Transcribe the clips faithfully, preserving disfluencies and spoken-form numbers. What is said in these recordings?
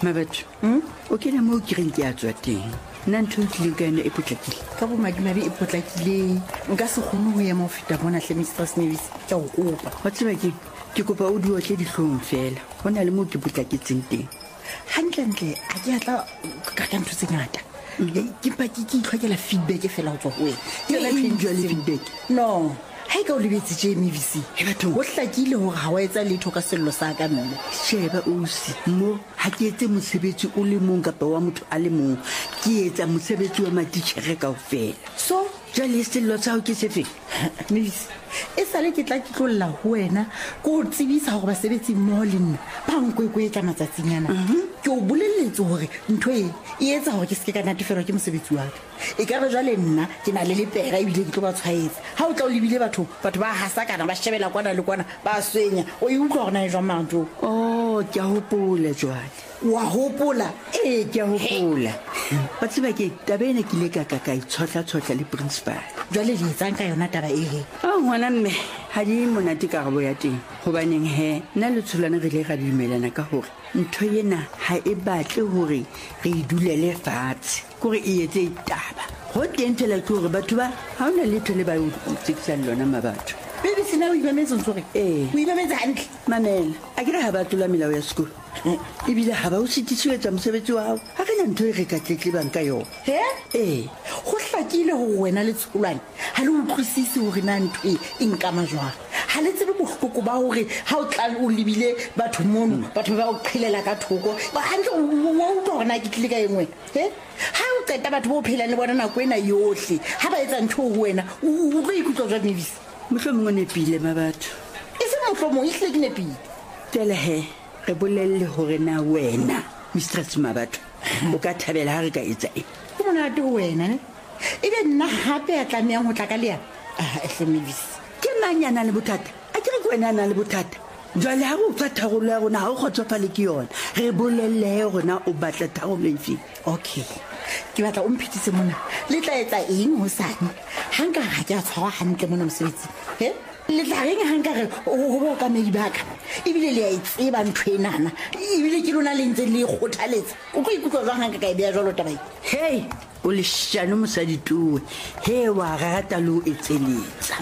Mabatho o kena mo ke reng ke a tswa teng nna ntho e tlileng ka yone e potlakile ka bomadimabe e potlakile nka se kgone go ema go feta bona hle mistress Mavis ke go kopa wa tseba ke ke kopa o di otle dihlong fela go na le mo ke potlaketseng teng hantlentle a ke atla ka ka ntho tse ngata ke pa ke ke itlhokela feedback fela go tswa go wena ke enjoy feedback no hai ka o lebetse je Mavis e batho go hlakile gore ga wa etsa letho ka sello sa ka mme sheba o si mo ha ke etse mosebetsi o le mong kapa wa motho a le mong ke etsa mosebetsi wa matitjhere kaofela so jale sello sa o ke sefe Mavis e sale ke tla ke tlolla ho wena go tsebisa gore basebetsi mo le nna ba nkwe e tla matsatsinyana ke o boleletse gore ntho e e etsa gore ke se ka natefelwa ke mosebetsi wa ka e ka re jale nna ke na le lepera e bile ke tlo ba tshwaetsa ha o tla o lebile batho batho ba hasakana ba shebela kwana le kwana ba swenya o e utlwa gore na e jwa manto oh ke a hopola jwale wa hopola e ke a hopola ba tseba ke tabene ke le ka ka ka itshotla tshotla le principal jwale di etsang ka yona taba e he oh ngwana mme ha di monate ka go ya teng gobaneng he nna le tshulana re le ga di dumelana ka hore ntho yena ha e batle hore re idulele fatshe gore e etse taba go teng fela ke hore batho ba ha ona letho le ba o tsekisang lona mabatho baby sina o ibametse ntshore eh o ibametse hantle mamela a ke re ha ba tlola melao ya sekolo e bile ha ba o sitisiwetsa mosebetsi wa hao ha re na ntho e re ka tletlebang ka yona he eh go hlakile go wena le tsholwane ha le utlwisise hore na ntho e e nkama jwang ha le tsebe bohloko ba hore ha o tla o lebile batho mono batho ba o qhelela ka thoko ba hantle o utlwa hore na ke tlile ka engwe he ha o qeta batho ba o phelang le bona nako ena yohle ha ba etsa ntho ho wena o tlo ikutlwa jwa Mavis mohlomong o nepile mabatho e se mohlomong e hle ke nepile tele he re bolelle hore na wena mistress mabatho o ka thabela ha re ka etsa eng ke monate ho wena ne e be nna hape a tlamehang ho tla ka leana ah ehle Mavis ke manyana le bothata a ke re ke wena na le bothata jwale ha go tsa tharolo ya rona ha o kgotsofale ke yona re bolelle rona o batla tharolo efe okay ke batla o mphitise mona le tla etsa eng ho sane hanka ga ke a tshwara hantle mona mosebetsi he le tla reng hanka re o bo ka medi baka ebile le a itseba ntho enana ebile ke lona le ntse le khothaletsa o go ikutlwa jwang hanka ka e beya jwalo tabai hey o le shano mosadi tuwe he wa rata lo etseletsa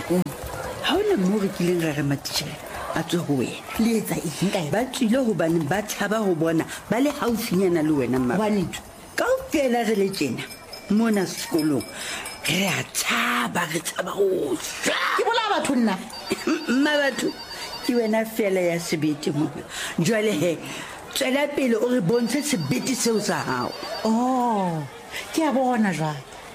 ha ona mo re kileng ra re matitjhere a tswe ho wena le etsa eng ka ba tsile ho bane ba tshaba ho bona ba le haufinyana le wena mma bane ka o fela re le tjena mona sekolong re a tshaba re tshaba go sha ke bola batho nna mma batho ke wena fela ya sebete mona jwale he tswela pele o re bontshe sebete seo sa hao oh ke a bona jwang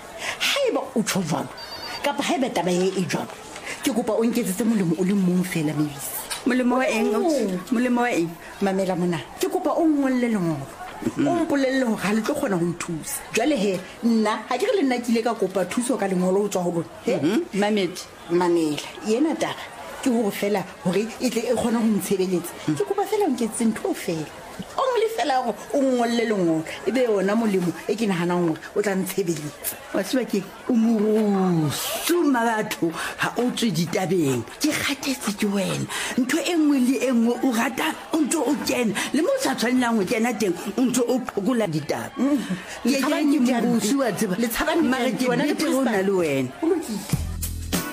haeba o tsho jwang kapa haeba taba e e jwang ke kopa o nketsetse molemo o le mong fela Mavis molemo wa eng molemo wa eng mamela mona ke kopa o ngolle lengolo o mpolelle hore ha le tlo kgona ho nthusa jwale he nna ha ke re le nna ke ile ka kopa thuso ka lengolo ho tswa ho lona he mamedi mamela yena taba ke hore fela hore e tle e kgona ho ntshebeletsa ke kopa fela o nketsetse ntho fela o le fela go o ngolle lengolo e be yona molemo e ke nahanang hore o tla ntshebeletsa wa tseba ke o morusuma batho ha o tswe ditabeng ke kgathetse ke wena ntho e nngwe le e nngwe o rata o ntse o kena le mo sa tshwanelang ho kena teng o ntse o phokola ditaba le tshabang ke morusu wa tseba le tshabang mare ke wena le o na le wena o lokile